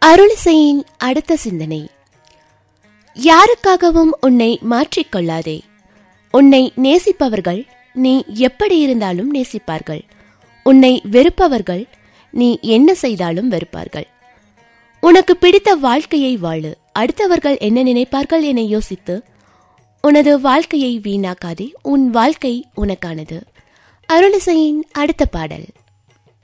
அருளிசையின் அடுத்த சிந்தனை. யாருக்காகவும் உன்னை மாற்றிக்கொள்ளாதே. உன்னை நேசிப்பவர்கள் நீ எப்படி இருந்தாலும் நேசிப்பார்கள். உன்னை வெறுப்பவர்கள் நீ என்ன செய்தாலும் வெறுப்பார்கள். உனக்கு பிடித்த வாழ்க்கையை வாழு. அடுத்தவர்கள் என்ன நினைப்பார்கள் என யோசித்து உனது வாழ்க்கையை வீணாக்காதே. உன் வாழ்க்கை உனக்கானது. அருளிசையின் அடுத்த பாடல்.